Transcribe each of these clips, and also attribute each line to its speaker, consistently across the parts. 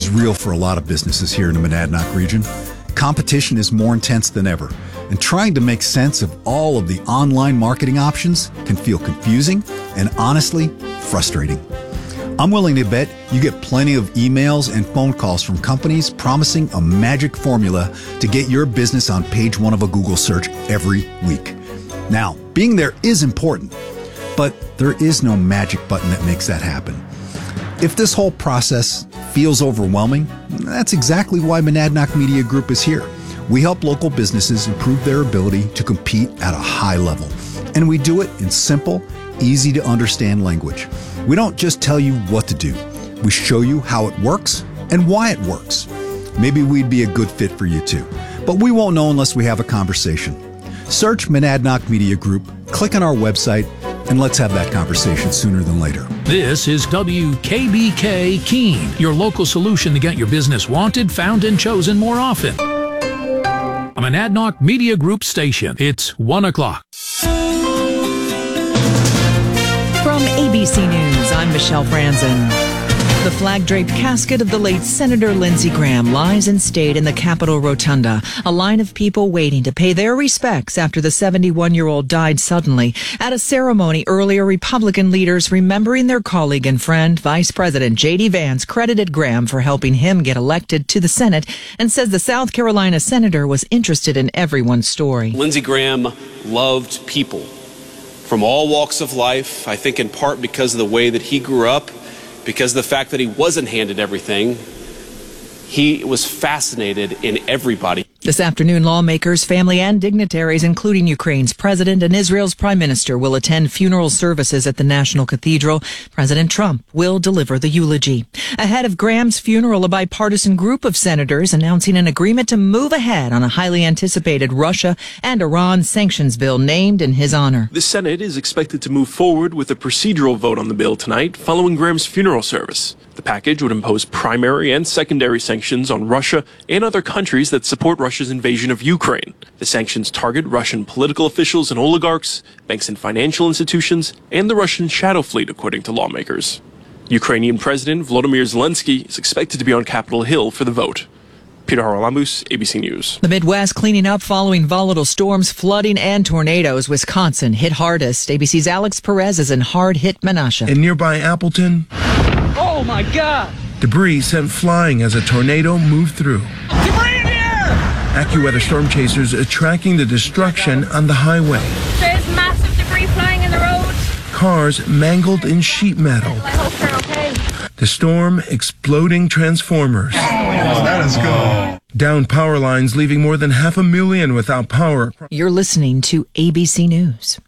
Speaker 1: is real for a lot of businesses here in the Monadnock region. Competition is more intense than ever, and trying to make sense of all of the online marketing options can feel confusing and honestly frustrating. I'm willing to bet you get plenty of emails and phone calls from companies promising a magic formula to get your business on page one of a Google search every week. Now, being there is important, but there is no magic button that makes that happen. If this whole process feels overwhelming, that's exactly why Monadnock Media Group is here. We help local businesses improve their ability to compete at a high level. And we do it in simple, easy to understand language. We don't just tell you what to do. We show you how it works and why it works. Maybe we'd be a good fit for you too, but we won't know unless we have a conversation. Search Monadnock Media Group, click on our website, and let's have that conversation sooner than later.
Speaker 2: This is WKBK Keene, your local solution to get your business wanted, found, and chosen more often. A Monadnock Media Group station. It's 1 o'clock.
Speaker 3: From ABC News, I'm Michelle Franzen. The flag-draped casket of the late Senator Lindsey Graham lies in state in the Capitol Rotunda, a line of people waiting to pay their respects after the 71-year-old died suddenly. At a ceremony earlier, Republican leaders remembering their colleague and friend, Vice President J.D. Vance, credited Graham for helping him get elected to the Senate and says the South Carolina senator was interested in everyone's story.
Speaker 4: Lindsey Graham loved people from all walks of life, I think in part because of the way that he grew up, because of the fact that he wasn't handed everything. He was fascinated in everybody.
Speaker 3: This afternoon, lawmakers, family, and dignitaries, including Ukraine's president and Israel's prime minister, will attend funeral services at the National Cathedral. President Trump will deliver the eulogy. Ahead of Graham's funeral, a bipartisan group of senators announcing an agreement to move ahead on a highly anticipated Russia and Iran sanctions bill named in his honor.
Speaker 5: The Senate is expected to move forward with a procedural vote on the bill tonight following Graham's funeral service. The package would impose primary and secondary sanctions on Russia and other countries that support Russia's invasion of Ukraine. The sanctions target Russian political officials and oligarchs, banks and financial institutions, and the Russian shadow fleet, according to lawmakers. Ukrainian President Volodymyr Zelensky is expected to be on Capitol Hill for the vote. Peter Haralambous, ABC News.
Speaker 3: The Midwest cleaning up following volatile storms, flooding, and tornadoes. Wisconsin hit hardest. ABC's Alex Perez is in hard-hit Menasha.
Speaker 6: In nearby Appleton,
Speaker 7: oh my God!
Speaker 6: Debris sent flying as a tornado moved through.
Speaker 7: Debris in the air!
Speaker 6: AccuWeather storm chasers are tracking the destruction on the highway.
Speaker 8: There's massive debris flying in the road.
Speaker 6: Cars mangled in sheet metal.
Speaker 8: I hope they're okay.
Speaker 6: The storm exploding transformers.
Speaker 9: That is good.
Speaker 6: Down power lines, leaving more than 500,000 without power.
Speaker 3: You're listening to ABC News.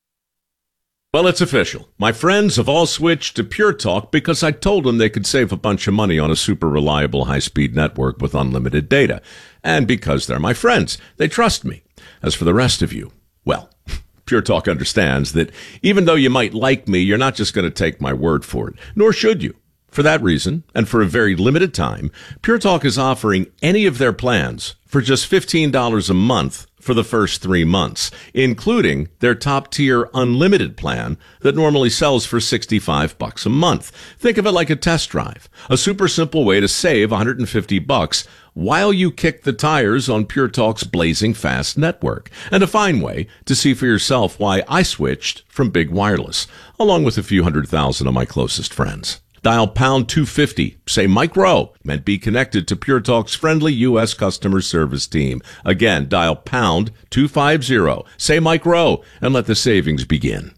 Speaker 10: Well, it's official. My friends have all switched to Pure Talk because I told them they could save a bunch of money on a super reliable high-speed network with unlimited data. And because they're my friends, they trust me. As for the rest of you, well, Pure Talk understands that even though you might like me, you're not just going to take my word for it, nor should you. For that reason, and for a very limited time, Pure Talk is offering any of their plans for just $15 a month for the first 3 months, including their top-tier unlimited plan that normally sells for $65 a month. Think of it like a test drive, a super simple way to save $150 while you kick the tires on Pure Talk's blazing fast network, and a fine way to see for yourself why I switched from Big Wireless, along with a few 100,000 of my closest friends. Dial pound 250, say Mike Rowe, and be connected to Pure Talk's friendly U.S. customer service team. Again, dial pound 250, say Mike Rowe, and let the savings begin.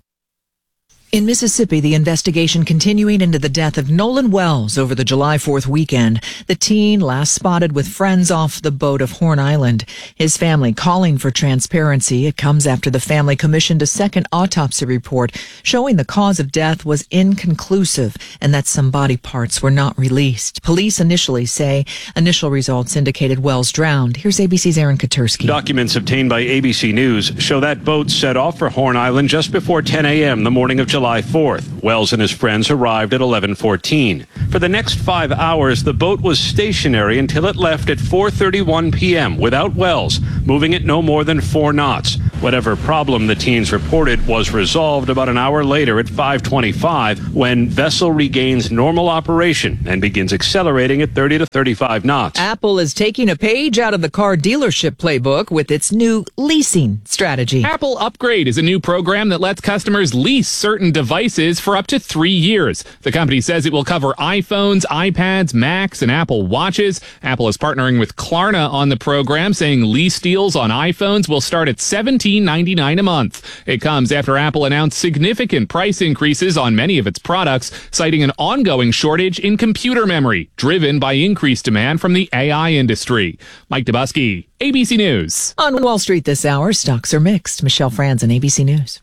Speaker 3: In Mississippi, the investigation continuing into the death of Nolan Wells over the July 4th weekend. The teen last spotted with friends off the boat of Horn Island. His family calling for transparency. It comes after the family commissioned a second autopsy report showing the cause of death was inconclusive and that some body parts were not released. Police initially say initial results indicated Wells drowned. Here's ABC's Aaron Katersky.
Speaker 11: Documents obtained by ABC News show that boat set off for Horn Island just before 10 a.m. the morning of July 4th. Wells and his friends arrived at 11:14. For the next 5 hours, the boat was stationary until it left at 4:31 p.m. without Wells, moving at no more than 4 knots. Whatever problem the teens reported was resolved about an hour later at 5:25 when vessel regains normal operation and begins accelerating at 30 to 35 knots.
Speaker 3: Apple is taking a page out of the car dealership playbook with its new leasing strategy.
Speaker 12: Apple Upgrade is a new program that lets customers lease certain devices for up to 3 years. The company says it will cover iPhones, iPads, Macs, and Apple Watches. Apple is partnering with Klarna on the program, saying lease deals on iPhones will start at $17.99 a month. It comes after Apple announced significant price increases on many of its products, citing an ongoing shortage in computer memory, driven by increased demand from the AI industry. Mike Dubusky, ABC News.
Speaker 3: On Wall Street this hour, stocks are mixed. Michelle Franzen, ABC News.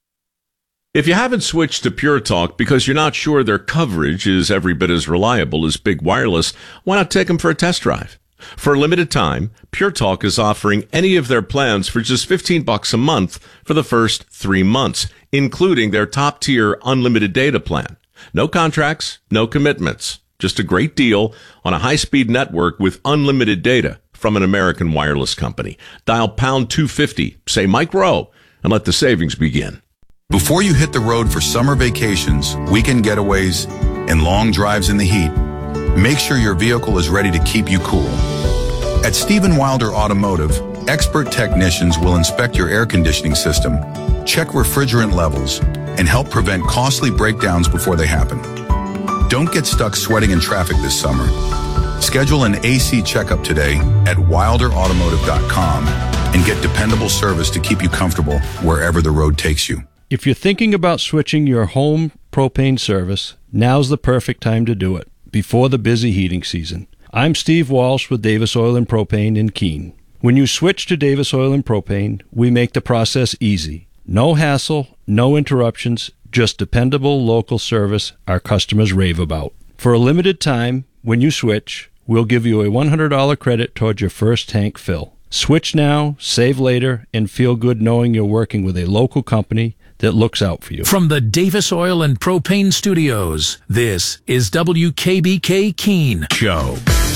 Speaker 10: If you haven't switched to Pure Talk because you're not sure their coverage is every bit as reliable as Big Wireless, why not take them for a test drive? For a limited time, Pure Talk is offering any of their plans for just $15 a month for the first 3 months, including their top-tier unlimited data plan. No contracts, no commitments. Just a great deal on a high-speed network with unlimited data from an American wireless company. Dial pound 250, say Mike Rowe, and let the savings begin.
Speaker 13: Before you hit the road for summer vacations, weekend getaways, and long drives in the heat, make sure your vehicle is ready to keep you cool. At Stephen Wilder Automotive, expert technicians will inspect your air conditioning system, check refrigerant levels, and help prevent costly breakdowns before they happen. Don't get stuck sweating in traffic this summer. Schedule an AC checkup today at wilderautomotive.com and get dependable service to keep you comfortable wherever the road takes you.
Speaker 14: If you're thinking about switching your home propane service, now's the perfect time to do it, before the busy heating season. I'm Steve Walsh with Davis Oil and Propane in Keene. When you switch to Davis Oil and Propane, we make the process easy. No hassle, no interruptions, just dependable local service our customers rave about. For a limited time, when you switch, we'll give you a $100 credit towards your first tank fill. Switch now, save later, and feel good knowing you're working with a local company that looks out for you.
Speaker 2: From the Davis Oil and Propane Studios, this is WKBK Keene Show.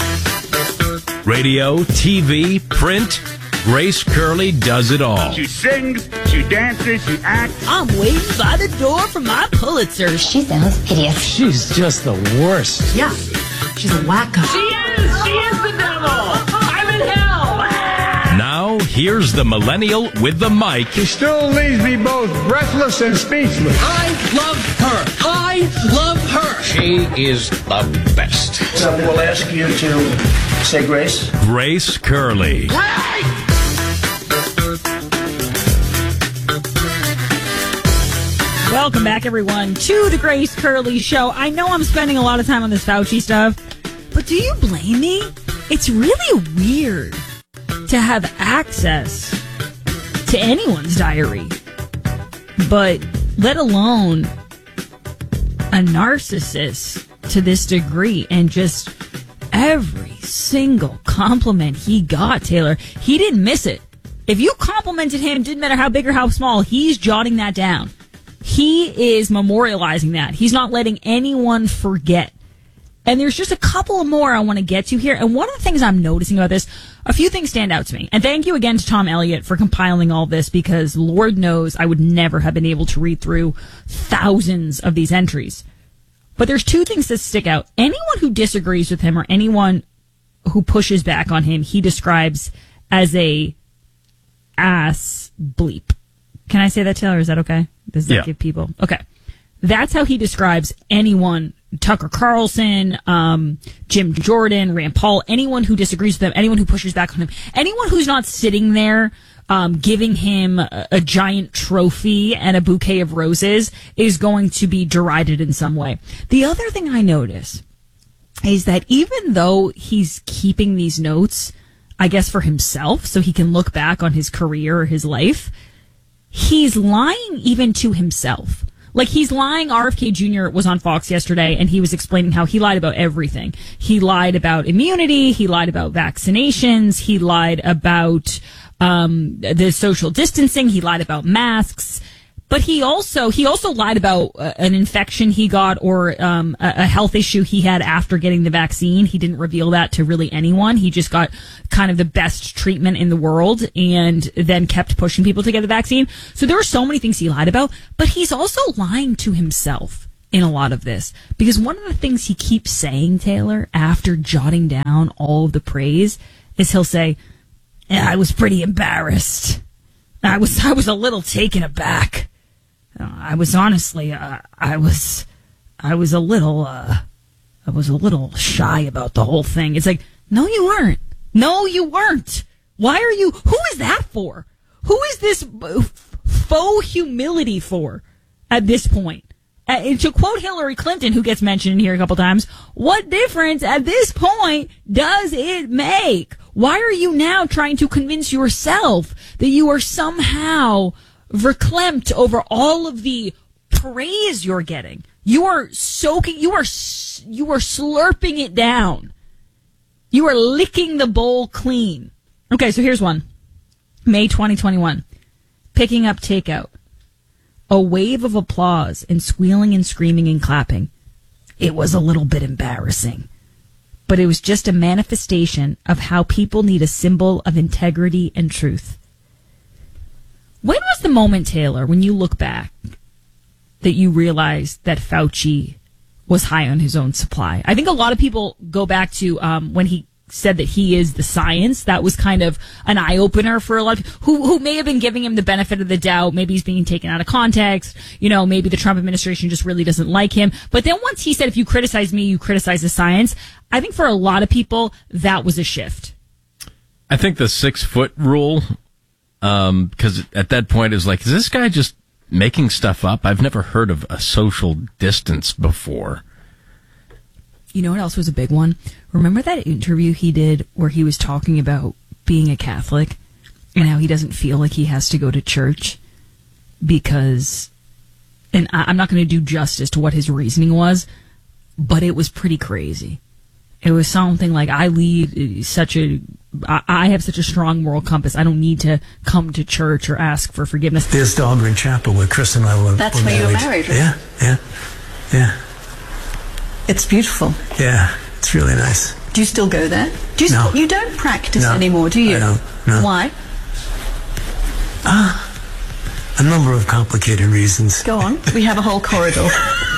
Speaker 15: Radio, TV, print, Grace Curley does it all.
Speaker 16: She sings, she dances, she acts.
Speaker 17: I'm waiting by the door for my Pulitzer.
Speaker 18: She sounds hideous.
Speaker 19: She's just the worst.
Speaker 17: Yeah, she's a wacko.
Speaker 7: She is the devil. I'm in hell.
Speaker 15: Now, here's the millennial with the mic.
Speaker 9: She still leaves me both breathless and speechless.
Speaker 19: I love her. I love her.
Speaker 15: She is the best.
Speaker 20: Someone will ask you to say grace.
Speaker 15: Grace Curley.
Speaker 17: Welcome back, everyone, to the Grace Curley Show. I know I'm spending a lot of time on this Fauci stuff, but do you blame me? It's really weird to have access to anyone's diary, but let alone a narcissist to this degree, and just every single compliment he got, Taylor, he didn't miss it. If you complimented him, didn't matter how big or how small, he's jotting that down. He is memorializing that. He's not letting anyone forget. And there's just a couple more I want to get to here. And one of the things I'm noticing about this, a few things stand out to me. And thank you again to Tom Elliott for compiling all this, because Lord knows I would never have been able to read through thousands of these entries. But there's two things that stick out. Anyone who disagrees with him or anyone who pushes back on him, he describes as a ass bleep. Can I say that, Taylor? Is that okay? Does that give people? Okay. That's how he describes anyone, Tucker Carlson, Jim Jordan, Rand Paul, anyone who disagrees with him, anyone who pushes back on him, anyone who's not sitting there giving him a giant trophy and a bouquet of roses is going to be derided in some way. The other thing I notice is that even though he's keeping these notes, I guess for himself, so he can look back on his career or his life, he's lying even to himself. Like, he's lying. RFK Jr. was on Fox yesterday, and he was explaining how he lied about everything. He lied about immunity. He lied about vaccinations. He lied about the social distancing. He lied about masks. But he also lied about an infection he got or a health issue he had after getting the vaccine. He didn't reveal that to really anyone. He just got kind of the best treatment in the world and then kept pushing people to get the vaccine. So there were so many things he lied about, but he's also lying to himself in a lot of this. Because one of the things he keeps saying, Taylor, after jotting down all of the praise, is he'll say, I was pretty embarrassed. I was a little taken aback. I was honestly, I was a little shy about the whole thing. It's like, no, you weren't. No, you weren't. Why are you? Who is that for? Who is this faux humility for at this point? To quote Hillary Clinton, who gets mentioned in here a couple times, what difference at this point does it make? Why are you now trying to convince yourself that you are somehow verklempt over all of the praise you're getting? You are slurping it down. You are licking the bowl clean. Okay, so here's one. May 2021. Picking up takeout. A wave of applause and squealing and screaming and clapping. It was a little bit embarrassing, but it was just a manifestation of how people need a symbol of integrity and truth. When was the moment, Taylor, when you look back, that you realized that Fauci was high on his own supply? I think a lot of people go back to when he said that he is the science. That was kind of an eye-opener for a lot of people who may have been giving him the benefit of the doubt. Maybe he's being taken out of context. You know, maybe the Trump administration just really doesn't like him. But then once he said, if you criticize me, you criticize the science, I think for a lot of people, that was a shift.
Speaker 15: I think the 6 foot rule, because at that point it was like, is this guy just making stuff up? I've never heard of a social distance before.
Speaker 17: You know what else was a big one? Remember that interview he did where he was talking about being a Catholic and how he doesn't feel like he has to go to church because, and I'm not going to do justice to what his reasoning was, but it was pretty crazy. It was something like, I have such a strong moral compass. I don't need to come to church or ask for forgiveness.
Speaker 18: There's Dahlgren Chapel where Chris and I were
Speaker 21: That's where
Speaker 18: married.
Speaker 21: you were married, right?
Speaker 18: Yeah.
Speaker 21: It's beautiful.
Speaker 18: Yeah, it's really nice.
Speaker 21: Do you still go there?
Speaker 18: No.
Speaker 21: You don't practice anymore, do you?
Speaker 18: I don't. No.
Speaker 21: Why?
Speaker 18: A number of complicated reasons.
Speaker 21: Go on. We have a whole corridor.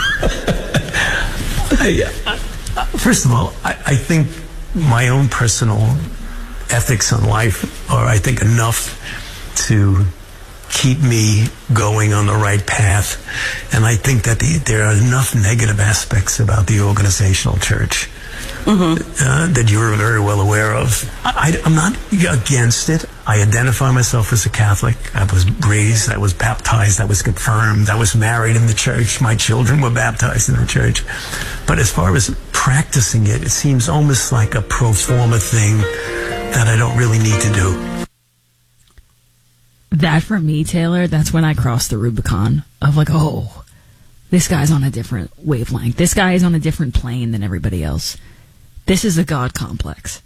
Speaker 18: First of all, I think my own personal ethics on life are, I think, enough to keep me going on the right path. And I think that there are enough negative aspects about the organizational church that you're very well aware of. I'm not against it. I identify myself as a Catholic. I was raised, I was baptized, I was confirmed, I was married in the church. My children were baptized in the church. But as far as practicing it, it seems almost like a pro forma thing that I don't really need to do.
Speaker 17: That for me, Taylor, that's when I crossed the Rubicon of like, oh, this guy's on a different wavelength. This guy is on a different plane than everybody else. This is a God complex.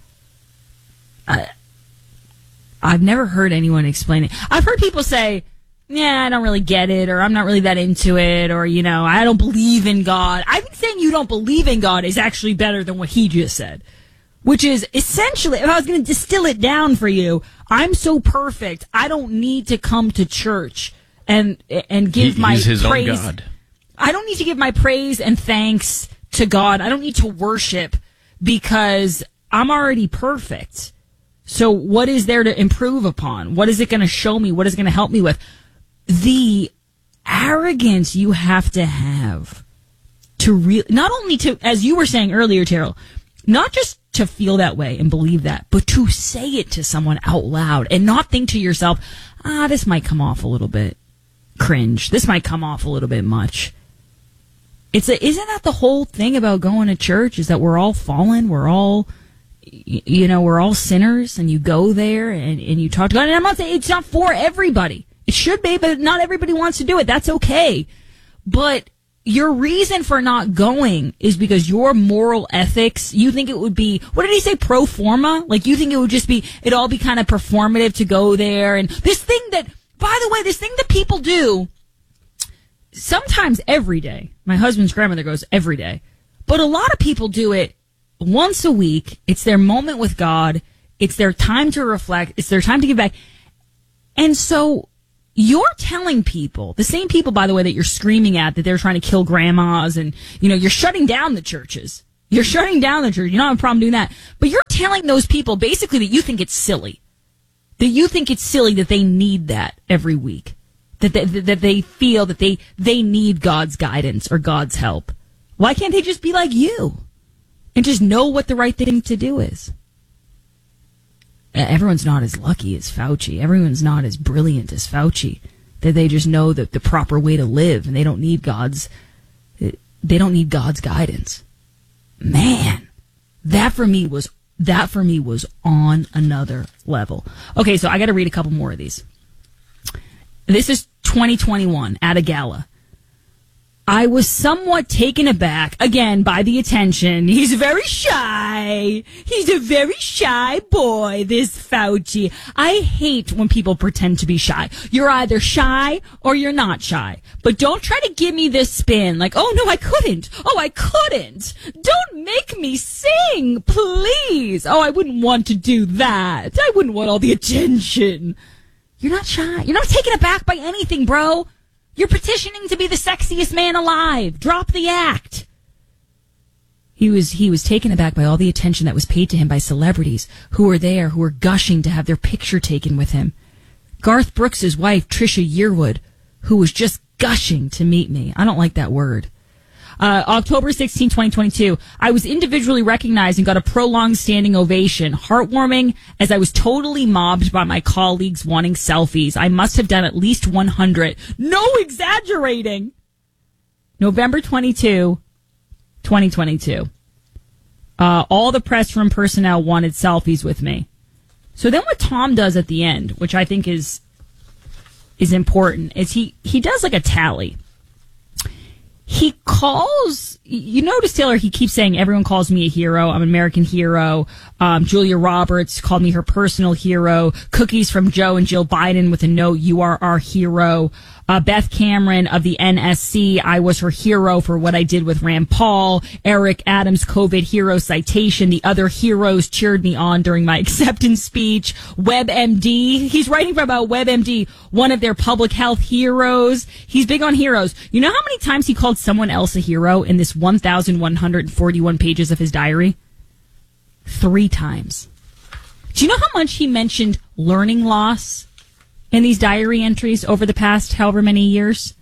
Speaker 17: I've never heard anyone explain it. I've heard people say, yeah, I don't really get it, or I'm not really that into it, or, you know, I don't believe in God. I think saying you don't believe in God is actually better than what he just said, which is essentially, if I was going to distill it down for you, I'm so perfect, I don't need to come to church and give my praise.
Speaker 15: He's his own God.
Speaker 17: I don't need to give my praise and thanks to God. I don't need to worship because I'm already perfect. So what is there to improve upon? What is it going to show me? What is it going to help me with? The arrogance you have to not only to, as you were saying earlier, Terrell, not just to feel that way and believe that, but to say it to someone out loud and not think to yourself, this might come off a little bit cringe. This might come off a little bit much. Isn't that the whole thing about going to church, is that we're all fallen, we're all, we're all sinners, and you go there and you talk to God. And I'm not saying it's not for everybody. It should be, but not everybody wants to do it. That's okay. But your reason for not going is because your moral ethics, you think it would be, what did he say, pro forma? Like, you think it would just be, it'd all be kind of performative to go there. And this thing that, by the way, this thing that people do sometimes every day. My husband's grandmother goes every day. But a lot of people do it once a week. It's their moment with God. It's their time to reflect. It's their time to give back. And so you're telling people, the same people, by the way, that you're screaming at, that they're trying to kill grandmas, and, you're shutting down the churches. You're shutting down the church. You don't have a problem doing that. But you're telling those people basically that you think it's silly. That you think it's silly that they need that every week. That they feel that they need God's guidance or God's help. Why can't they just be like you and just know what the right thing to do is? Everyone's not as lucky as Fauci. Everyone's not as brilliant as Fauci. That they just know the proper way to live, and they don't need God's guidance. Man, that for me was on another level. Okay, so I got to read a couple more of these. This is 2021 at a gala. I was somewhat taken aback, again, by the attention. He's very shy. He's a very shy boy, this Fauci. I hate when people pretend to be shy. You're either shy or you're not shy. But don't try to give me this spin like, oh, no, I couldn't. Oh, I couldn't. Don't make me sing, please. Oh, I wouldn't want to do that. I wouldn't want all the attention. You're not shy. You're not taken aback by anything, bro. You're petitioning to be the sexiest man alive. Drop the act. He was taken aback by all the attention that was paid to him by celebrities who were there, who were gushing to have their picture taken with him. Garth Brooks' wife, Trisha Yearwood, who was just gushing to meet me. I don't like that word. October 16, 2022, I was individually recognized and got a prolonged standing ovation. Heartwarming, as I was totally mobbed by my colleagues wanting selfies. I must have done at least 100. No exaggerating! November 22, 2022. All the press room personnel wanted selfies with me. So then what Tom does at the end, which I think is important, is he does like a tally. He calls, you notice, Taylor, he keeps saying, everyone calls me a hero. I'm an American hero. Julia Roberts called me her personal hero. Cookies from Joe and Jill Biden with a note, you are our hero. Beth Cameron of the NSC, I was her hero for what I did with Rand Paul. Eric Adams, COVID hero citation. The other heroes cheered me on during my acceptance speech. WebMD, he's writing about WebMD, one of their public health heroes. He's big on heroes. You know how many times he called someone else a hero in this 1,141 pages of his diary? 3 times. Do you know how much he mentioned learning loss in these diary entries over the past however many years?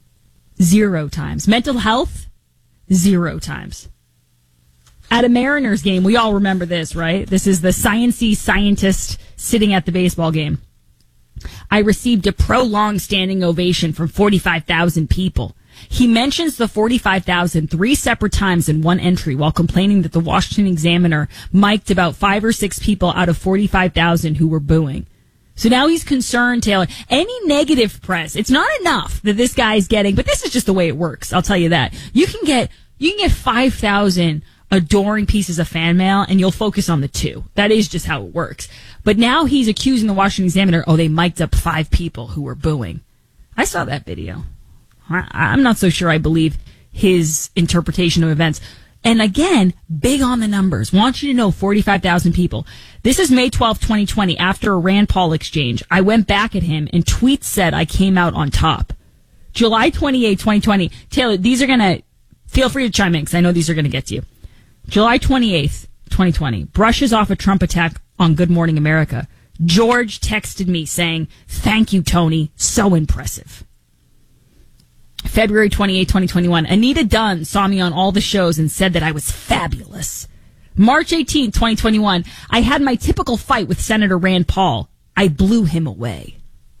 Speaker 17: 0 times. Mental health? 0 times. At a Mariners game, we all remember this, right? This is the sciencey scientist sitting at the baseball game. I received a prolonged standing ovation from 45,000 people. He mentions the 45,000 3 separate times in one entry while complaining that the Washington Examiner mic'd about 5 or 6 people out of 45,000 who were booing. So now he's concerned, Taylor. Any negative press, it's not enough that this guy's getting, but this is just the way it works. I'll tell you that. You can get 5,000 adoring pieces of fan mail and you'll focus on the 2. That is just how it works. But now he's accusing the Washington Examiner, they mic'd up 5 people who were booing. I saw that video. I'm not so sure I believe his interpretation of events. And again, big on the numbers. Want you to know 45,000 people. This is May 12, 2020, after a Rand Paul exchange. I went back at him and tweets said I came out on top. July 28, 2020. Taylor, these are going to, feel free to chime in because I know these are going to get to you. July 28th, 2020. Brushes off a Trump attack on Good Morning America. George texted me saying, thank you, Tony. So impressive. February 28, 2021. Anita Dunn saw me on all the shows and said that I was fabulous. March 18, 2021. I had my typical fight with Senator Rand Paul. I blew him away.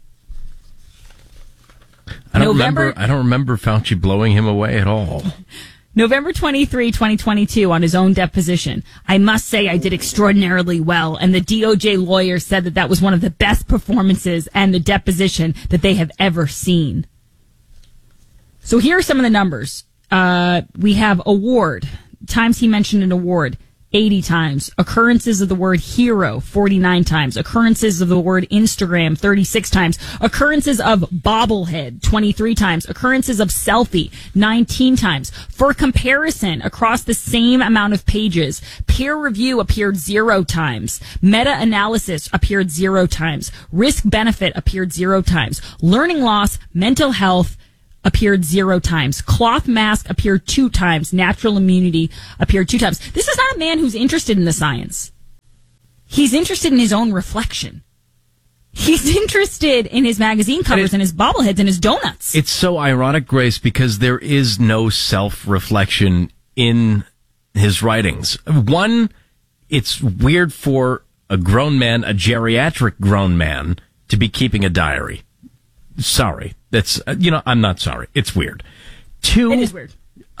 Speaker 15: I don't remember Fauci blowing him away at all.
Speaker 17: November 23, 2022, on his own deposition. I must say I did extraordinarily well, and the DOJ lawyer said that was one of the best performances and the deposition that they have ever seen. So here are some of the numbers. We have award. Times he mentioned an award. 80 times. Occurrences of the word hero, 49 times. Occurrences of the word Instagram, 36 times. Occurrences of bobblehead, 23 times. Occurrences of selfie, 19 times. For comparison, across the same amount of pages, peer review appeared 0 times. Meta-analysis appeared 0 times. Risk-benefit appeared 0 times. Learning loss, mental health, appeared 0 times. Cloth mask appeared 2 times. Natural immunity appeared 2 times. This is not a man who's interested in the science. He's interested in his own reflection. He's interested in his magazine covers and his bobbleheads and his donuts.
Speaker 15: It's so ironic, Grace, because there is no self-reflection in his writings. One, it's weird for a grown man, a geriatric grown man, to be keeping a diary. Sorry. That's, I'm not sorry. It's weird. 2,
Speaker 17: it is weird.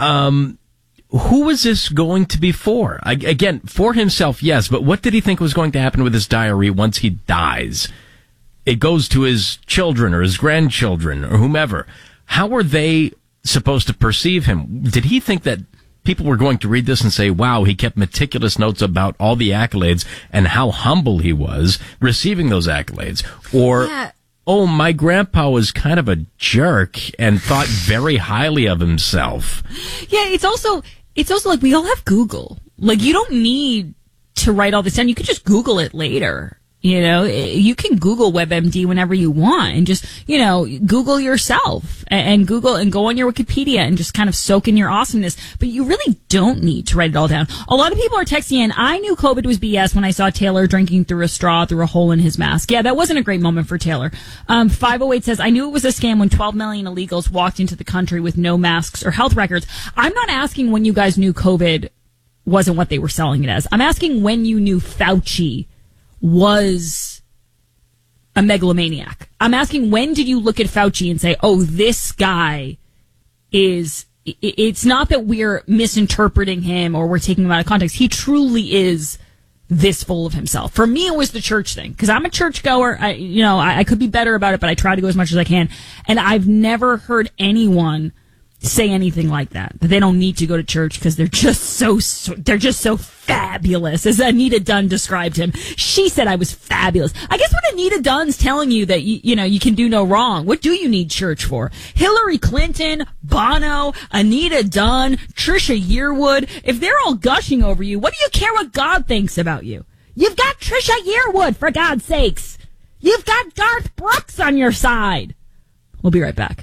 Speaker 15: Who was this going to be for? Again, for himself, yes, but what did he think was going to happen with his diary once he dies? It goes to his children or his grandchildren or whomever. How are they supposed to perceive him? Did he think that people were going to read this and say, wow, he kept meticulous notes about all the accolades and how humble he was receiving those accolades? Or... yeah. Oh, my grandpa was kind of a jerk and thought very highly of himself.
Speaker 17: Yeah, it's also like we all have Google. Like, you don't need to write all this down. You can just Google it later. You can Google WebMD whenever you want and just, Google yourself and Google and go on your Wikipedia and just kind of soak in your awesomeness. But you really don't need to write it all down. A lot of people are texting in, I knew COVID was BS when I saw Taylor drinking through a straw through a hole in his mask. Yeah, that wasn't a great moment for Taylor. 508 says, I knew it was a scam when 12 million illegals walked into the country with no masks or health records. I'm not asking when you guys knew COVID wasn't what they were selling it as. I'm asking when you knew Fauci was a megalomaniac. I'm asking, when did you look at Fauci and say, oh, this guy is, it's not that we're misinterpreting him or we're taking him out of context. He truly is this full of himself. For me, it was the church thing, because I'm a churchgoer. I could be better about it, but I try to go as much as I can. And I've never heard anyone say anything like that they don't need to go to church because they're just so fabulous, as Anita Dunn described him. She said I was fabulous. I guess when Anita Dunn's telling you that you can do no wrong, what do you need church for? Hillary Clinton, Bono, Anita Dunn, Trisha Yearwood, if they're all gushing over you, what do you care what God thinks about you? You've got Trisha Yearwood, for God's sakes. You've got Garth Brooks on your side. We'll be right back.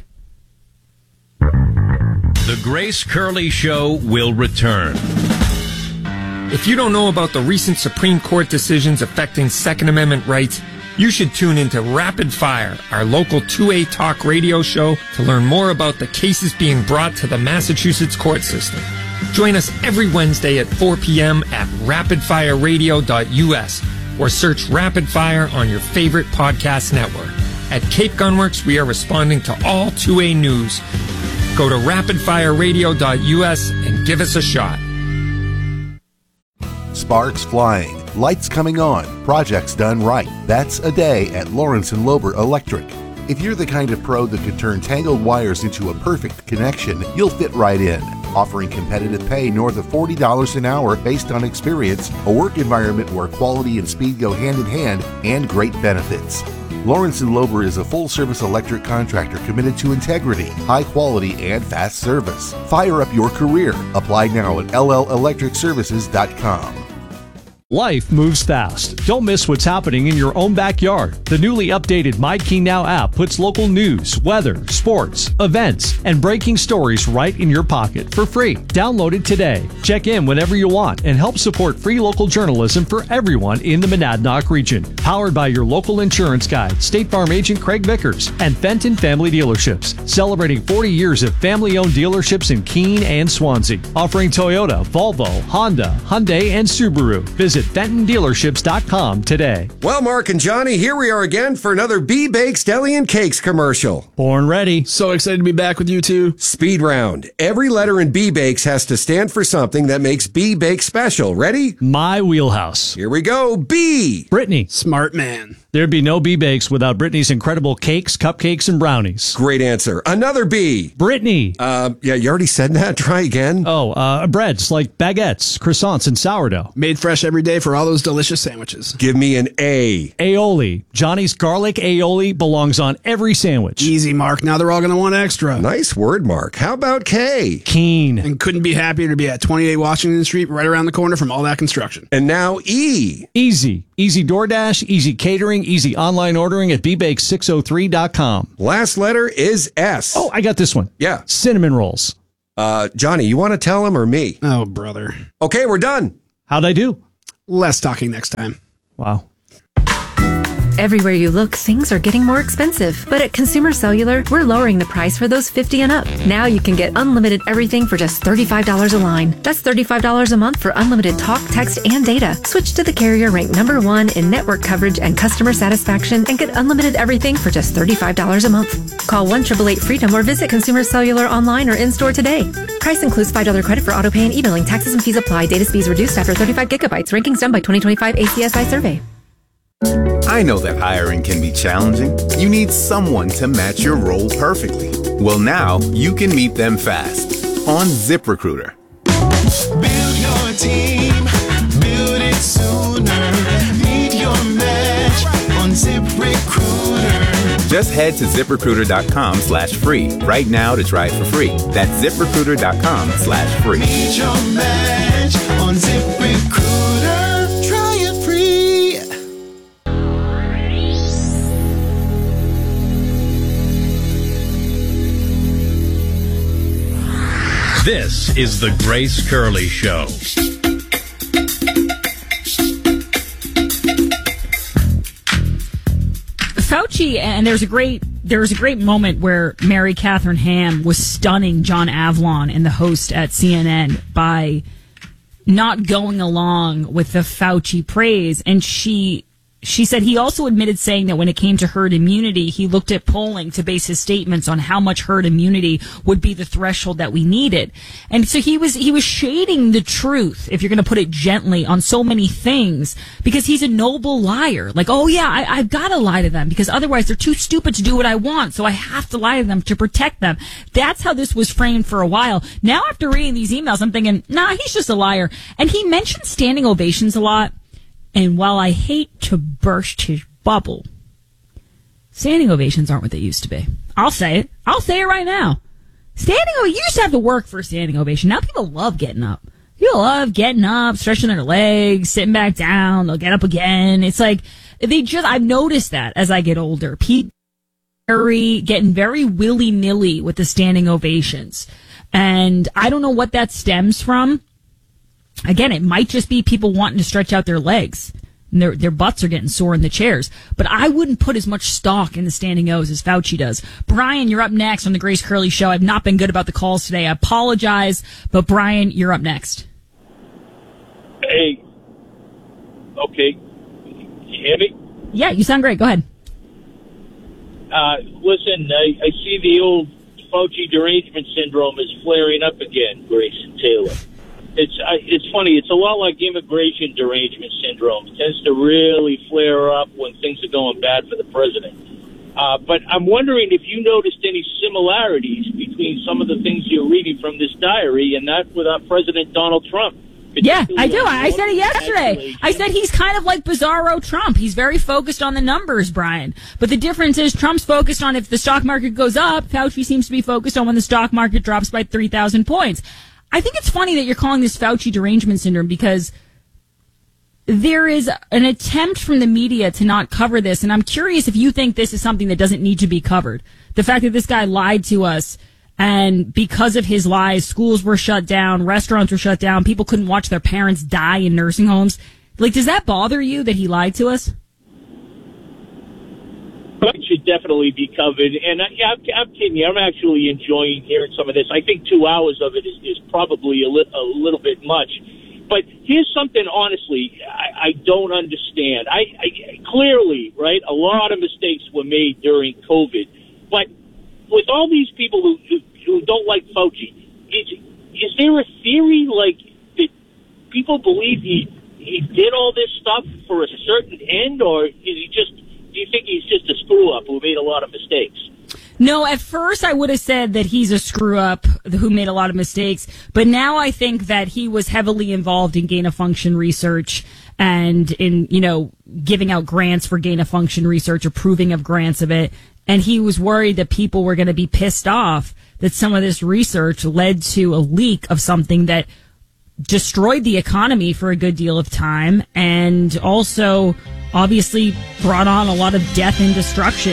Speaker 1: The Grace Curley Show will return.
Speaker 22: If you don't know about the recent Supreme Court decisions affecting Second Amendment rights, you should tune into Rapid Fire, our local 2A talk radio show, to learn more about the cases being brought to the Massachusetts court system. Join us every Wednesday at 4 p.m. at rapidfireradio.us or search Rapid Fire on your favorite podcast network. At Cape Gunworks, we are responding to all 2A news. Go to rapidfireradio.us and give us a shot.
Speaker 23: Sparks flying, lights coming on, projects done right. That's a day at Lawrence & Lober Electric. If you're the kind of pro that could turn tangled wires into a perfect connection, you'll fit right in. Offering competitive pay north of $40 an hour based on experience, a work environment where quality and speed go hand in hand, and great benefits. Lawrence & Lober is a full-service electric contractor committed to integrity, high quality, and fast service. Fire up your career. Apply now at LLElectricServices.com.
Speaker 24: Life moves fast. Don't miss what's happening in your own backyard. The newly updated My Key Now app puts local news, weather, sports, events, and breaking stories right in your pocket for free. Download it today. Check in whenever you want and help support free local journalism for everyone in the Monadnock region. Powered by your local insurance guide, State Farm agent Craig Vickers, and Fenton Family Dealerships, celebrating 40 years of family-owned dealerships in Keene and Swansea, offering Toyota, Volvo, Honda, Hyundai, and Subaru. Visit Visit FentonDealerships.com today.
Speaker 4: Well, Mark and Johnny, here we are again for another B-Bakes Deli and Cakes commercial.
Speaker 24: Born ready.
Speaker 5: So excited to be back with you two.
Speaker 4: Speed round. Every letter in B-Bakes has to stand for something that makes B-Bakes special. Ready?
Speaker 24: My wheelhouse.
Speaker 4: Here we go. B.
Speaker 24: Brittany.
Speaker 5: Smart man.
Speaker 24: There'd be no B-Bakes without Brittany's incredible cakes, cupcakes, and brownies.
Speaker 4: Great answer. Another B.
Speaker 24: Brittany.
Speaker 4: Yeah, you already said that. Try again.
Speaker 24: Breads like baguettes, croissants, and sourdough.
Speaker 5: Made fresh every day for all those delicious sandwiches.
Speaker 4: Give me an A.
Speaker 24: Aioli. Johnny's garlic aioli belongs on every sandwich.
Speaker 5: Easy, Mark. Now they're all going to want extra.
Speaker 4: Nice word, Mark. How about K?
Speaker 24: Keen.
Speaker 5: And couldn't be happier to be at 28 Washington Street, right around the corner from All That Construction.
Speaker 4: And now E.
Speaker 24: Easy. Easy DoorDash, easy catering, easy online ordering at bbake603.com.
Speaker 4: Last letter is S.
Speaker 24: Oh, I got this one.
Speaker 4: Yeah.
Speaker 24: Cinnamon rolls.
Speaker 4: Johnny, you want to tell him or me?
Speaker 5: Oh, brother.
Speaker 4: Okay, we're done.
Speaker 24: How'd I do?
Speaker 5: Less talking next time.
Speaker 24: Wow.
Speaker 6: Everywhere you look, things are getting more expensive. But at Consumer Cellular, we're lowering the price for those 50 and up. Now you can get unlimited everything for just $35 a line. That's $35 a month for unlimited talk, text, and data. Switch to the carrier ranked #1 in network coverage and customer satisfaction and get unlimited everything for just $35 a month. Call 1-888-FREEDOM or visit Consumer Cellular online or in-store today. Price includes $5 credit for auto pay and e-billing. Taxes and fees apply. Data speeds reduced after 35 gigabytes. Rankings done by 2025 ACSI survey.
Speaker 8: I know that hiring can be challenging. You need someone to match your role perfectly. Well, now you can meet them fast on ZipRecruiter.
Speaker 25: Build your team, build it sooner. Meet your match on ZipRecruiter.
Speaker 8: Just head to ZipRecruiter.com/free right now to try it for free. That's ZipRecruiter.com/free.
Speaker 25: Meet your match on ZipRecruiter. Try it free.
Speaker 1: This is the Grace Curley Show.
Speaker 17: Fauci, and there was a great moment where Mary Catherine Ham was stunning John Avlon and the host at CNN by not going along with the Fauci praise, and she said he also admitted saying that when it came to herd immunity, he looked at polling to base his statements on how much herd immunity would be the threshold that we needed. And so he was shading the truth, if you're going to put it gently, on so many things, because he's a noble liar. Like, oh yeah, I've got to lie to them because otherwise they're too stupid to do what I want. So I have to lie to them to protect them. That's how this was framed for a while. Now after reading these emails, I'm thinking, nah, he's just a liar. And he mentioned standing ovations a lot. And while I hate to burst his bubble, standing ovations aren't what they used to be. I'll say it. I'll say it right now. You used to have to work for a standing ovation. Now people love getting up. People love getting up, stretching their legs, sitting back down. They'll get up again. It's like, I've noticed that as I get older. People getting very willy-nilly with the standing ovations. And I don't know what that stems from. Again, it might just be people wanting to stretch out their legs. And their butts are getting sore in the chairs. But I wouldn't put as much stock in the standing O's as Fauci does. Brian, you're up next on the Grace Curley Show. I've not been good about the calls today. I apologize. But Brian, you're up next.
Speaker 26: Hey. Okay. You hear me?
Speaker 17: Yeah, you sound great. Go ahead.
Speaker 26: Listen, I see the old Fauci derangement syndrome is flaring up again, Grayson Taylor. It's funny. It's a lot like immigration derangement syndrome. It tends to really flare up when things are going bad for the president. But I'm wondering if you noticed any similarities between some of the things you're reading from this diary and that with President Donald Trump.
Speaker 17: Yeah, I do. I said it yesterday. I said he's kind of like Bizarro Trump. He's very focused on the numbers, Brian. But the difference is Trump's focused on if the stock market goes up. Fauci seems to be focused on when the stock market drops by 3,000 points. I think it's funny that you're calling this Fauci derangement syndrome because there is an attempt from the media to not cover this. And I'm curious if you think this is something that doesn't need to be covered. The fact that this guy lied to us, and because of his lies, schools were shut down, restaurants were shut down, people couldn't watch their parents die in nursing homes. Like, does that bother you that he lied to us?
Speaker 26: It should definitely be covered. And I'm kidding you. I'm actually enjoying hearing some of this. I think 2 hours of it is probably a little bit much. But here's something, honestly, I don't understand. I clearly, right, a lot of mistakes were made during COVID. But with all these people who don't like Fauci, is there a theory, like, that people believe he did all this stuff for a certain end, or do you think he's just a screw-up who made a lot of mistakes?
Speaker 17: No, at first I would have said that he's a screw-up who made a lot of mistakes, but now I think that he was heavily involved in gain-of-function research and in, giving out grants for gain-of-function research, approving of grants of it, and he was worried that people were going to be pissed off that some of this research led to a leak of something that destroyed the economy for a good deal of time and also obviously brought on a lot of death and destruction.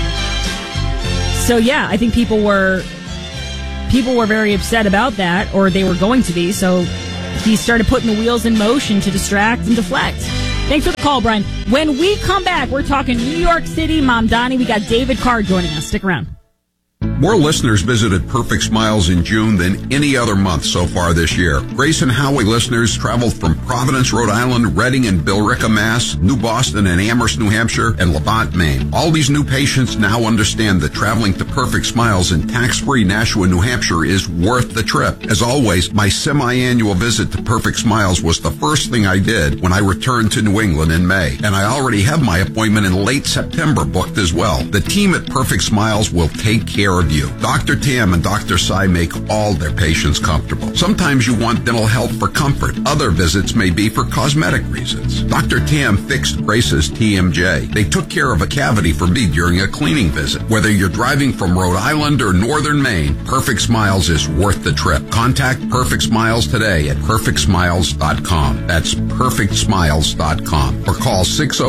Speaker 17: So yeah, I think people were very upset about that, or they were going to be. So he started putting the wheels in motion to distract and deflect. Thanks for the call, Brian. When we come back, we're talking New York City, Mamdani. We got David Carr joining us. Stick around.
Speaker 3: More listeners visited Perfect Smiles in June than any other month so far this year. Grace and Howie listeners traveled from Providence, Rhode Island, Reading and Billerica, Mass., New Boston and Amherst, New Hampshire, and Levant, Maine. All these new patients now understand that traveling to Perfect Smiles in tax-free Nashua, New Hampshire is worth the trip. As always, my semi-annual visit to Perfect Smiles was the first thing I did when I returned to New England in May. And I already have my appointment in late September booked as well. The team at Perfect Smiles will take care of you. Dr. Tam and Dr. Sai make all their patients comfortable. Sometimes you want dental health for comfort. Other visits may be for cosmetic reasons. Dr. Tam fixed Grace's TMJ. They took care of a cavity for me during a cleaning visit. Whether you're driving from Rhode Island or Northern Maine, Perfect Smiles is worth the trip. Contact Perfect Smiles today at perfectsmiles.com. That's perfectsmiles.com. Or call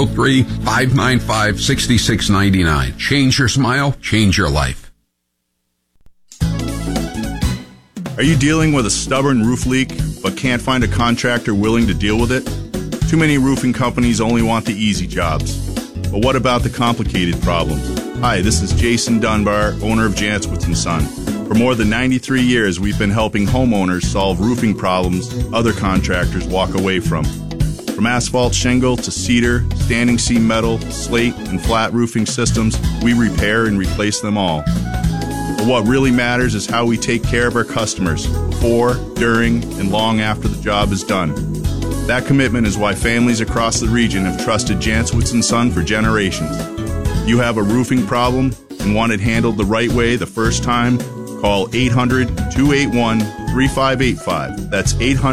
Speaker 3: 603-595-6699. Change your smile, change your life.
Speaker 10: Are you dealing with a stubborn roof leak but can't find a contractor willing to deal with it? Too many roofing companies only want the easy jobs. But what about the complicated problems? Hi, this is Jason Dunbar, owner of Jantzwitz & Son. For more than 93 years, we've been helping homeowners solve roofing problems other contractors walk away from. From asphalt shingle to cedar, standing seam metal, slate, and flat roofing systems, we repair and replace them all. But what really matters is how we take care of our customers before, during, and long after the job is done. That commitment is why families across the region have trusted Jantzwitz & Son for generations. You have a roofing problem and want it handled the right way the first time? Call 800-281-3585. That's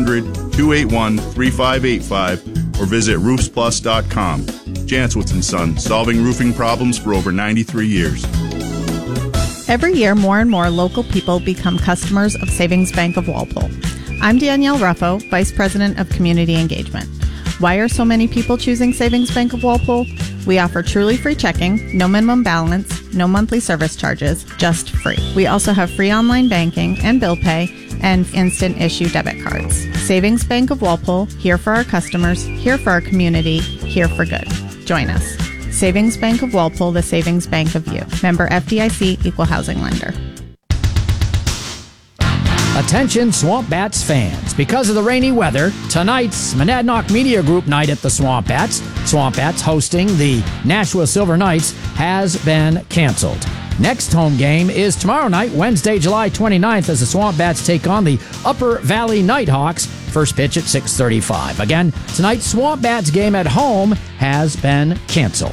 Speaker 10: 800-281-3585 or visit roofsplus.com. Jantzwitz & Son, solving roofing problems for over 93 years.
Speaker 11: Every year, more and more local people become customers of Savings Bank of Walpole. I'm Danielle Ruffo, Vice President of Community Engagement. Why are so many people choosing Savings Bank of Walpole? We offer truly free checking, no minimum balance, no monthly service charges, just free. We also have free online banking and bill pay and instant issue debit cards. Savings Bank of Walpole, here for our customers, here for our community, here for good. Join us. Savings Bank of Walpole, the savings bank of you. Member FDIC, Equal Housing Lender.
Speaker 12: Attention Swamp Bats fans. Because of the rainy weather, tonight's Monadnock Media Group night at the Swamp Bats, Swamp Bats hosting the Nashua Silver Knights, has been canceled. Next home game is tomorrow night, Wednesday, July 29th, as the Swamp Bats take on the Upper Valley Nighthawks. First pitch at 6:35. Again, tonight's Swamp Bats game at home has been canceled.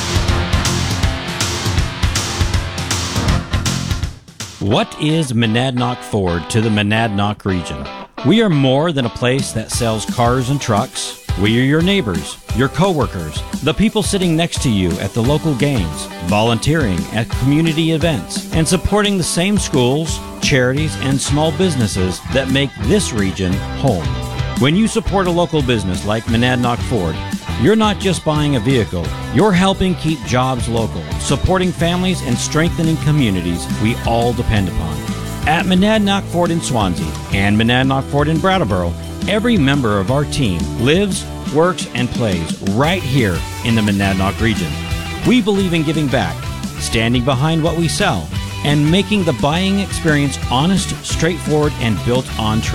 Speaker 13: What is Monadnock Ford to the Monadnock region? We are more than a place that sells cars and trucks. We are your neighbors, your coworkers, the people sitting next to you at the local games, volunteering at community events, and supporting the same schools, charities, and small businesses that make this region home. When you support a local business like Monadnock Ford, you're not just buying a vehicle, you're helping keep jobs local, supporting families and strengthening communities we all depend upon. At Monadnock Ford in Swansea and Monadnock Ford in Brattleboro, every member of our team lives, works, and plays right here in the Monadnock region. We believe in giving back, standing behind what we sell, and making the buying experience honest, straightforward, and built on trust.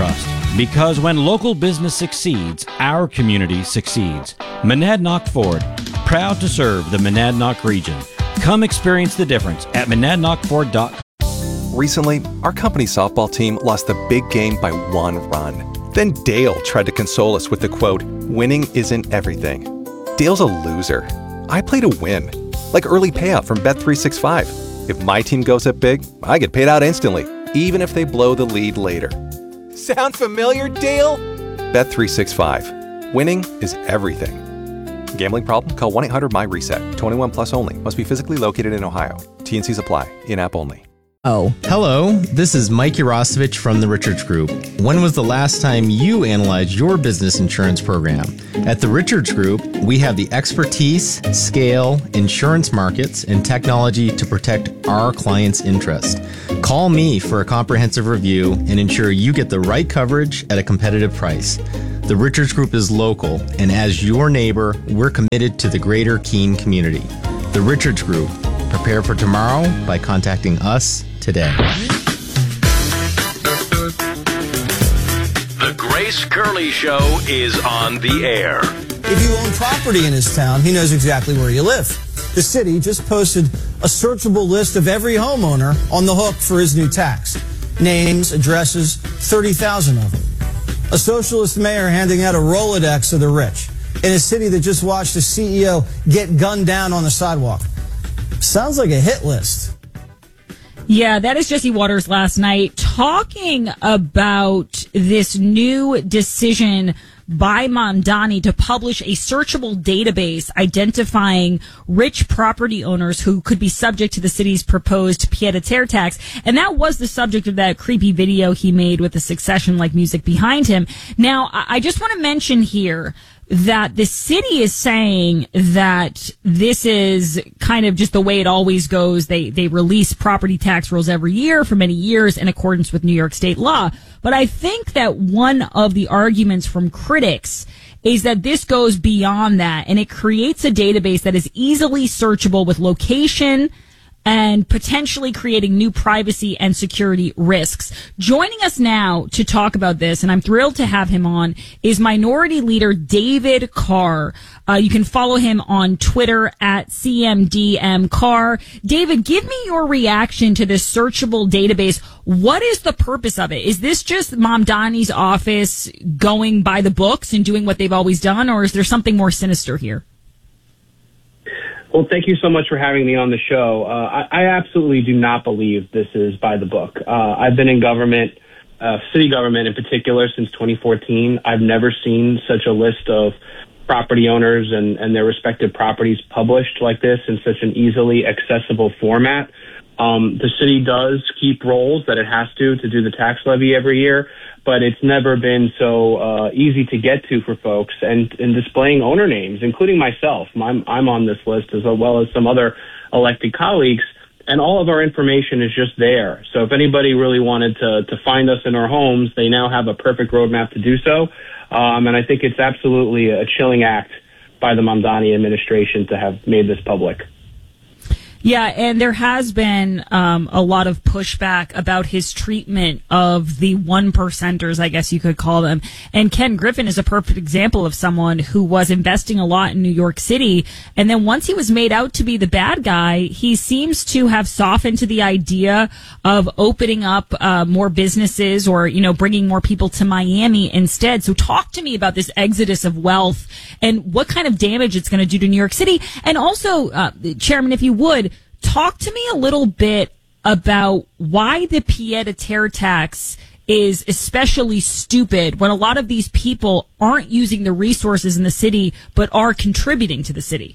Speaker 13: Because when local business succeeds, our community succeeds. Monadnock Ford, proud to serve the Monadnock region. Come experience the difference at monadnockford.com.
Speaker 2: Recently, our company's softball team lost a big game by 1 run. Then Dale tried to console us with the quote, "Winning isn't everything." Dale's a loser. I play to win. Like early payout from Bet365. If my team goes up big, I get paid out instantly, even if they blow the lead later. Sound familiar, Dale? Bet365. Winning is everything. Gambling problem? Call 1-800-MY-RESET. 21 plus only. Must be physically located in Ohio. T&Cs apply. In-app only.
Speaker 7: Oh, hello. This is Mike Urosevich from the Richards Group. When was the last time you analyzed your business insurance program? At the Richards Group, we have the expertise, scale, insurance markets, and technology to protect our clients' interest. Call me for a comprehensive review and ensure you get the right coverage at a competitive price. The Richards Group is local, and as your neighbor, we're committed to the greater Keene community. The Richards Group. Prepare for tomorrow by contacting us today.
Speaker 1: The Grace Curley Show is on the air.
Speaker 9: If you own property in his town, he knows exactly where you live. The city just posted a searchable list of every homeowner on the hook for his new tax. Names, addresses, 30,000 of them. A socialist mayor handing out a Rolodex of the rich in a city that just watched a CEO get gunned down on the sidewalk. Sounds like a hit list.
Speaker 17: Yeah, that is Jesse Waters last night talking about this new decision by Mamdani to publish a searchable database identifying rich property owners who could be subject to the city's proposed pied-à-terre tax. And that was the subject of that creepy video he made with the Succession-like music behind him. Now, I just want to mention here that the city is saying that this is kind of just the way it always goes. They release property tax rules every year for many years in accordance with New York state law. But I think that one of the arguments from critics is that this goes beyond that, and it creates a database that is easily searchable with location and potentially creating new privacy and security risks. Joining us now to talk about this, and I'm thrilled to have him on, is Minority Leader David Carr. You can follow him on Twitter at CMDMCarr. David, give me your reaction to this searchable database. What is the purpose of it? Is this just Mamdani's office going by the books and doing what they've always done, or is there something more sinister here?
Speaker 14: Well, thank you so much for having me on the show. I absolutely do not believe this is by the book. I've been in government, city government in particular, since 2014. I've never seen such a list of property owners and their respective properties published like this in such an easily accessible format. The city does keep rolls that it has to do the tax levy every year, but it's never been so easy to get to for folks. And in displaying owner names, including myself, I'm on this list as well as some other elected colleagues, and all of our information is just there. So if anybody really wanted to find us in our homes, they now have a perfect roadmap to do so. And I think it's absolutely a chilling act by the Mamdani administration to have made this public.
Speaker 17: Yeah, and there has been a lot of pushback about his treatment of the one percenters, I guess you could call them. And Ken Griffin is a perfect example of someone who was investing a lot in New York City. And then once he was made out to be the bad guy, he seems to have softened to the idea of opening up more businesses or, bringing more people to Miami instead. So talk to me about this exodus of wealth and what kind of damage it's going to do to New York City. And also, Chairman, if you would, talk to me a little bit about why the pied-à-terre tax is especially stupid when a lot of these people aren't using the resources in the city but are contributing to the city.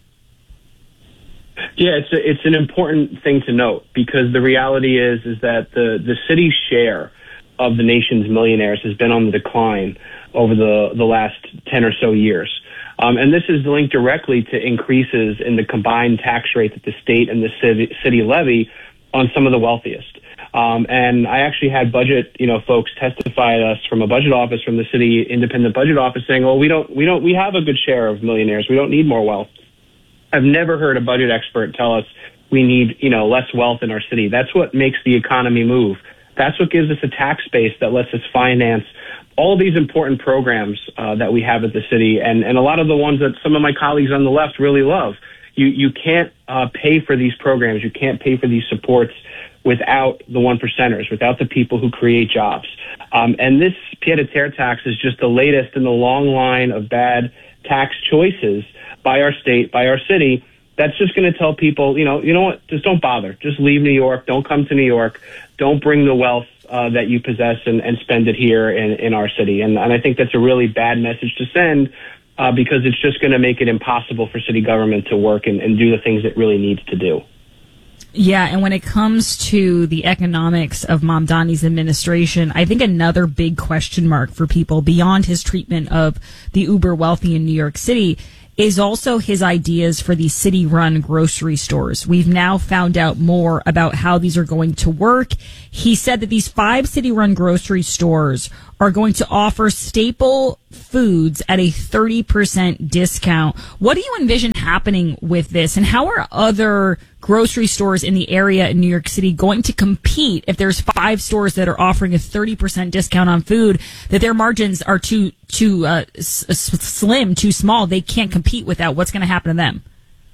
Speaker 14: Yeah, it's an important thing to note, because the reality is that the city's share of the nation's millionaires has been on the decline over the last 10 or so years. And this is linked directly to increases in the combined tax rate that the state and the city levy on some of the wealthiest. And I actually had budget, folks testify to us from a budget office, from the city independent budget office, saying, well, we have a good share of millionaires. We don't need more wealth. I've never heard a budget expert tell us we need, less wealth in our city. That's what makes the economy move. That's what gives us a tax base that lets us finance all these important programs that we have at the city, and a lot of the ones that some of my colleagues on the left really love. You can't pay for these programs. You can't pay for these supports without the one percenters, without the people who create jobs. And this pied-à-terre tax is just the latest in the long line of bad tax choices by our state, by our city. That's just going to tell people, you know what, just don't bother. Just leave New York. Don't come to New York. Don't bring the wealth that you possess and spend it here in our city. And I think that's a really bad message to send because it's just going to make it impossible for city government to work and do the things it really needs to do.
Speaker 17: Yeah, and when it comes to the economics of Mamdani's administration, I think another big question mark for people beyond his treatment of the uber wealthy in New York City is also his ideas for these city-run grocery stores. We've now found out more about how these are going to work. He said that these 5 city-run grocery stores are going to offer staple foods at a 30% discount. What do you envision happening with this, and how are other grocery stores in the area in New York City going to compete if there's 5 stores that are offering a 30% discount on food, that their margins are too slim, too small? They can't compete with that. What's going to happen to them?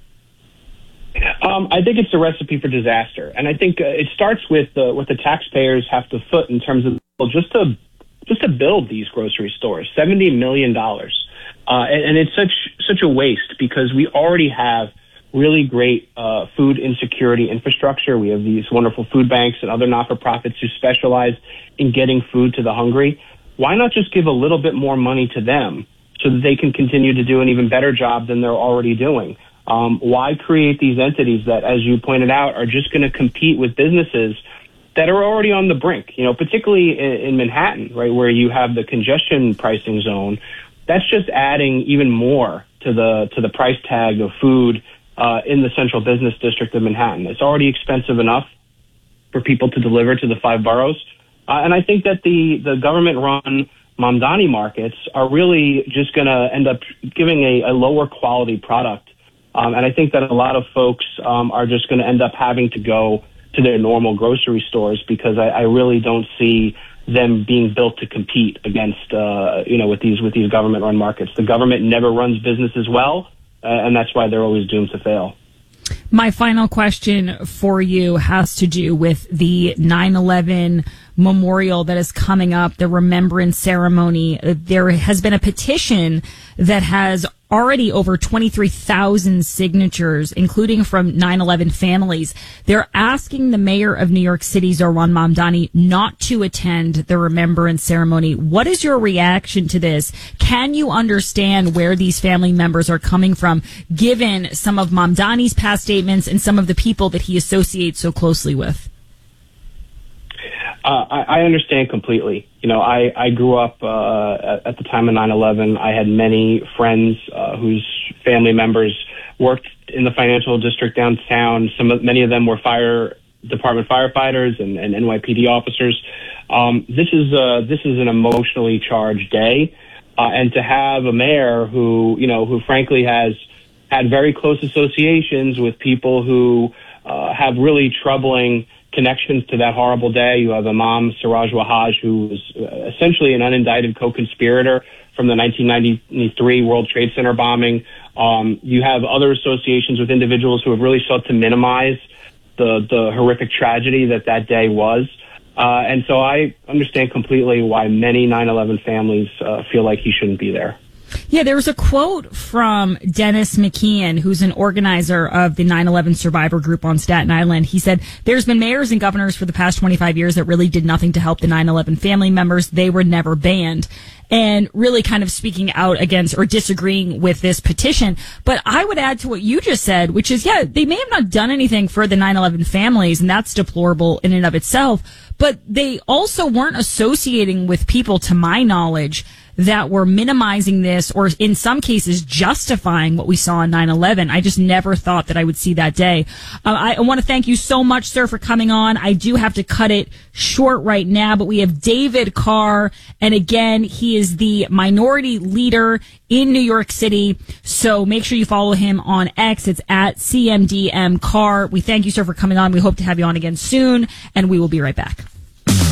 Speaker 14: I think it's a recipe for disaster, and I think it starts with what the taxpayers have to foot in terms of just to build these grocery stores, $70 million, and it's such a waste because we already have really great food insecurity infrastructure. We have these wonderful food banks and other not-for-profits who specialize in getting food to the hungry. Why not just give a little bit more money to them so that they can continue to do an even better job than they're already doing? Why create these entities that, as you pointed out, are just going to compete with businesses that are already on the brink, particularly in Manhattan, right, where you have the congestion pricing zone? That's just adding even more to the price tag of food in the central business district of Manhattan. It's already expensive enough for people to deliver to the 5 boroughs. And I think that the government-run Mamdani markets are really just going to end up giving a lower quality product. And I think that a lot of folks are just going to end up having to go to their normal grocery stores because I really don't see them being built to compete against, with these government-run markets. The government never runs businesses well, and that's why they're always doomed to fail.
Speaker 17: My final question for you has to do with the 9/11 memorial that is coming up, the remembrance ceremony. There has been a petition that has already over 23,000 signatures, including from 9/11 families. They're asking the mayor of New York City, Zohran Mamdani, not to attend the remembrance ceremony. What is your reaction to this? Can you understand where these family members are coming from, given some of Mamdani's past statements and some of the people that he associates so closely with?
Speaker 14: I understand completely. I grew up at the time of 9/11. I had many friends whose family members worked in the financial district downtown. Many of them were fire department firefighters and NYPD officers. This is an emotionally charged day, and to have a mayor who frankly has had very close associations with people who have really troubling connections to that horrible day. You have Imam Siraj Wahaj, who was essentially an unindicted co-conspirator from the 1993 World Trade Center bombing. You have other associations with individuals who have really sought to minimize the horrific tragedy that day was. And so I understand completely why many 9/11 families feel like he shouldn't be there.
Speaker 17: Yeah, there was a quote from Dennis McKeon, who's an organizer of the 9/11 survivor group on Staten Island. He said, there's been mayors and governors for the past 25 years that really did nothing to help the 9/11 family members. They were never banned. And really kind of speaking out against or disagreeing with this petition. But I would add to what you just said, which is, yeah, they may have not done anything for the 9/11 families, and that's deplorable in and of itself. But they also weren't associating with people, to my knowledge, that were minimizing this or in some cases justifying what we saw on 9/11. I just never thought that I would see that day. I want to thank you so much, sir, for coming on. I do have to cut it short right now, but we have David Carr, and again, he is the minority leader in New York City. So make sure you follow him on X. It's at CMDM Carr. We thank you, sir, for coming on. We hope to have you on again soon, and we will be right back.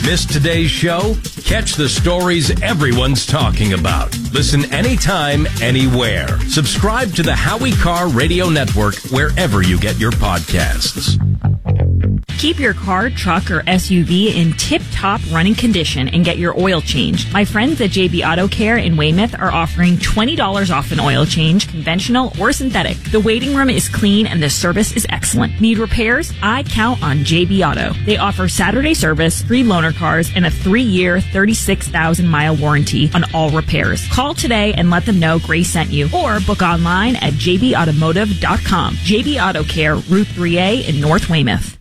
Speaker 1: Missed today's show? Catch the stories everyone's talking about. Listen anytime, anywhere. Subscribe to the Howie Carr Radio Network wherever you get your podcasts.
Speaker 17: Keep your car, truck, or SUV in tip-top running condition and get your oil changed. My friends at JB Auto Care in Weymouth are offering $20 off an oil change, conventional or synthetic. The waiting room is clean and the service is excellent. Need repairs? I count on JB Auto. They offer Saturday service, free loaner cars, and a 3-year, 36,000-mile warranty on all repairs. Call today and let them know Grace sent you, or book online at jbautomotive.com. JB Auto Care, Route 3A in North Weymouth.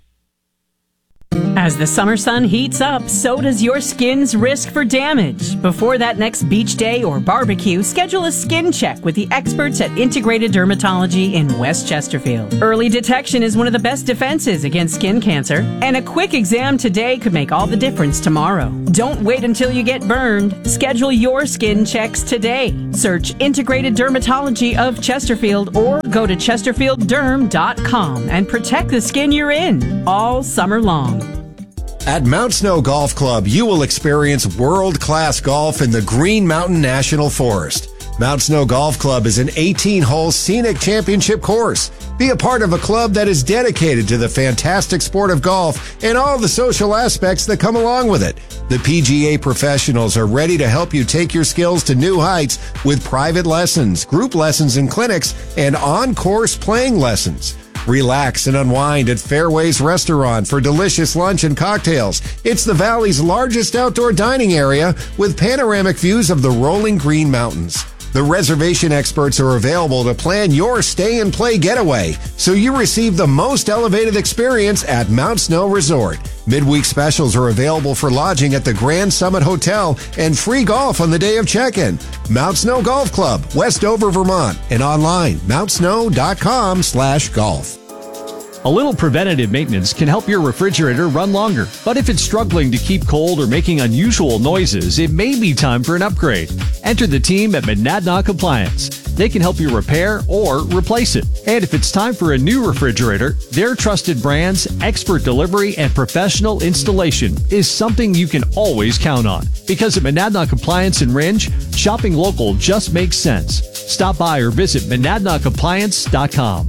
Speaker 15: As the summer sun heats up, so does your skin's risk for damage. Before that next beach day or barbecue, schedule a skin check with the experts at Integrated Dermatology in West Chesterfield. Early detection is one of the best defenses against skin cancer, and a quick exam today could make all the difference tomorrow. Don't wait until you get burned. Schedule your skin checks today. Search Integrated Dermatology of Chesterfield or go to chesterfieldderm.com and protect the skin you're in all summer long.
Speaker 4: At Mount Snow Golf Club, you will experience world-class golf in the Green Mountain National Forest. Mount Snow Golf Club is an 18-hole scenic championship course. Be a part of a club that is dedicated to the fantastic sport of golf and all the social aspects that come along with it. The PGA professionals are ready to help you take your skills to new heights with private lessons, group lessons and clinics, and on-course playing lessons. Relax and unwind at Fairways Restaurant for delicious lunch and cocktails. It's the Valley's largest outdoor dining area with panoramic views of the rolling Green Mountains. The reservation experts are available to plan your stay and play getaway, so you receive the most elevated experience at Mount Snow Resort. Midweek specials are available for lodging at the Grand Summit Hotel and free golf on the day of check-in. Mount Snow Golf Club, Westover, Vermont, and online, mountsnow.com/golf.
Speaker 24: A little preventative maintenance can help your refrigerator run longer. But if it's struggling to keep cold or making unusual noises, it may be time for an upgrade. Enter the team at Monadnock Appliance. They can help you repair or replace it. And if it's time for a new refrigerator, their trusted brands, expert delivery, and professional installation is something you can always count on. Because at Monadnock Appliance in Rindge, shopping local just makes sense. Stop by or visit monadnockappliance.com.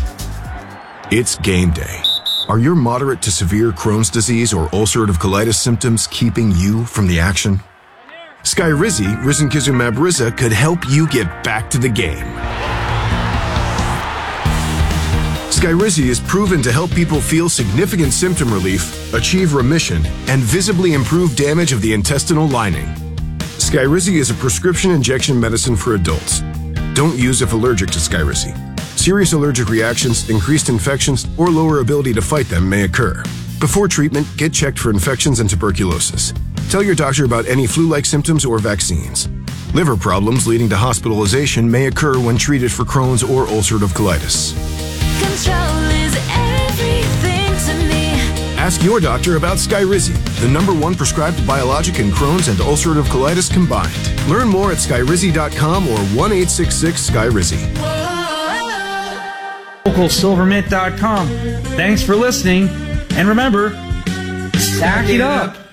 Speaker 16: It's game day. Are your moderate to severe Crohn's disease or ulcerative colitis symptoms keeping you from the action? Skyrizi, risankizumab Riza, could help you get back to the game. Skyrizi is proven to help people feel significant symptom relief, achieve remission, and visibly improve damage of the intestinal lining. Skyrizi is a prescription injection medicine for adults. Don't use if allergic to Skyrizi. Serious allergic reactions, increased infections, or lower ability to fight them may occur. Before treatment, get checked for infections and tuberculosis. Tell your doctor about any flu-like symptoms or vaccines. Liver problems leading to hospitalization may occur when treated for Crohn's or ulcerative colitis.
Speaker 25: Control is everything to me.
Speaker 16: Ask your doctor about Skyrizi, the #1 prescribed biologic in Crohn's and ulcerative colitis combined. Learn more at skyrizi.com or 1-866-SKYRIZI.
Speaker 18: LocalSilverMint.com. Thanks for listening. And remember, stack it up.